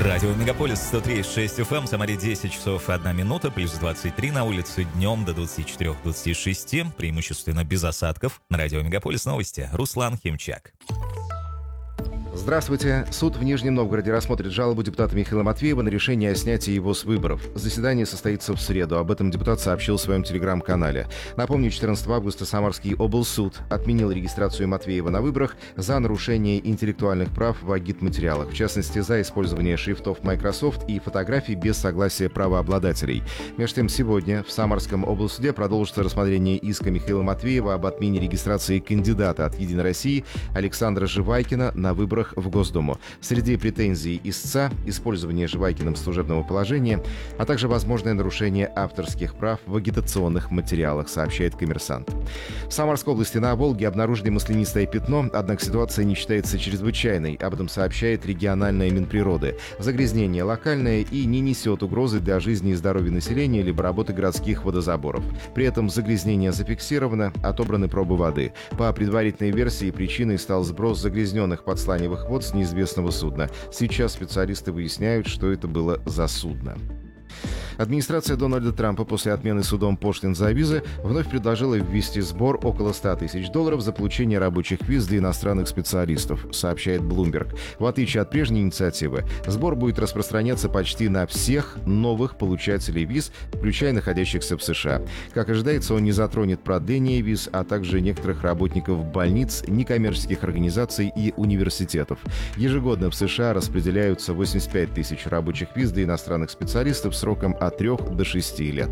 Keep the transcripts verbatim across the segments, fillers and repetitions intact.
Радио Мегаполис сто три и шесть эф эм, Самаре десять часов одна минута, плюс двадцать три на улице, днем до двадцати четырёх - двадцати шести, преимущественно без осадков. На Радио Мегаполис новости. Руслан Химчак. Здравствуйте. Суд в Нижнем Новгороде рассмотрит жалобу депутата Михаила Матвеева на решение о снятии его с выборов. Заседание состоится в среду. Об этом депутат сообщил в своем телеграм-канале. Напомню, четырнадцатого августа Самарский облсуд отменил регистрацию Матвеева на выборах за нарушение интеллектуальных прав в агитматериалах, в частности, за использование шрифтов Microsoft и фотографий без согласия правообладателей. Между тем, сегодня в Самарском облсуде продолжится рассмотрение иска Михаила Матвеева об отмене регистрации кандидата от «Единой России» Александра Живайкина на выборах в Госдуму. Среди претензий истца – использование Живайкиным служебного положения, а также возможное нарушение авторских прав в агитационных материалах, сообщает «Коммерсант». В Самарской области на Волге обнаружили маслянистое пятно, однако ситуация не считается чрезвычайной. Об этом сообщает региональная Минприроды. Загрязнение локальное и не несет угрозы для жизни и здоровья населения либо работы городских водозаборов. При этом загрязнение зафиксировано, отобраны пробы воды. По предварительной версии причиной стал сброс загрязненных подсланивых вод с неизвестного судна. Сейчас специалисты выясняют, что это было за судно. Администрация Дональда Трампа после отмены судом пошлин за визы вновь предложила ввести сбор около ста тысяч долларов за получение рабочих виз для иностранных специалистов, сообщает Bloomberg. В отличие от прежней инициативы, сбор будет распространяться почти на всех новых получателей виз, включая находящихся в США. Как ожидается, он не затронет продление виз, а также некоторых работников больниц, некоммерческих организаций и университетов. Ежегодно в США распределяются восемьдесят пять тысяч рабочих виз для иностранных специалистов сроком от трех до шести лет.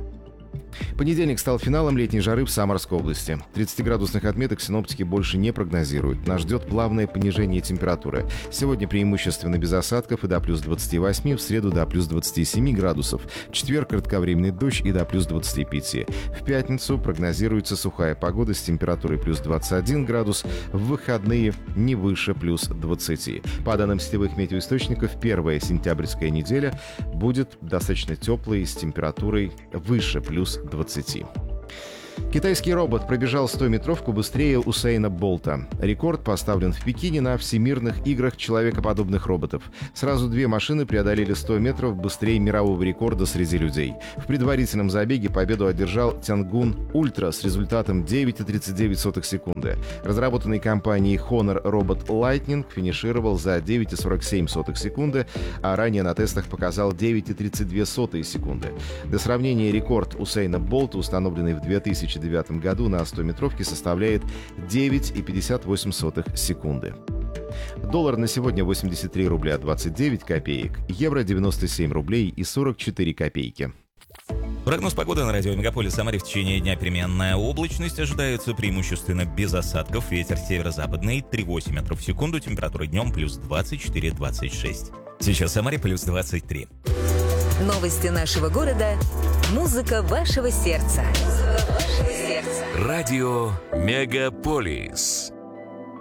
Понедельник стал финалом летней жары в Самарской области. тридцатиградусных отметок синоптики больше не прогнозируют. Нас ждет плавное понижение температуры. Сегодня преимущественно без осадков и до плюс двадцати восьми, в среду до плюс двадцати семи градусов, в четверг кратковременный дождь и до плюс двадцати пяти. В пятницу прогнозируется сухая погода с температурой плюс двадцать один градус, в выходные не выше плюс двадцати. По данным сетевых метеоисточников, первая сентябрьская неделя будет достаточно теплой с температурой выше плюс двадцати. Китайский робот пробежал стометровку быстрее Усейна Болта. Рекорд поставлен в Пекине на всемирных играх человекоподобных роботов. Сразу две машины преодолели сто метров быстрее мирового рекорда среди людей. В предварительном забеге победу одержал Тянгун Ультра с результатом девять целых тридцать девять сотых секунды. Разработанный компанией Honor робот Lightning финишировал за девять целых сорок семь сотых секунды, а ранее на тестах показал девять целых тридцать две сотых секунды. Для сравнения, рекорд Усейна Болта, установленный в две тысячи девятом году на стометровке, составляет девять целых пятьдесят восемь сотых секунды. Доллар на сегодня восемьдесят три рубля двадцать девять копеек, евро девяносто семь рублей и сорок четыре копейки. Прогноз погоды на радио Мегаполис Самаре: в течение дня переменная облачность, ожидается преимущественно без осадков, ветер северо-западный три целых восемь метров в секунду, температура днем плюс двадцать четыре - двадцать шесть. Сейчас в Самаре плюс двадцать три. Новости нашего города, музыка вашего сердца. Радио Мегаполис.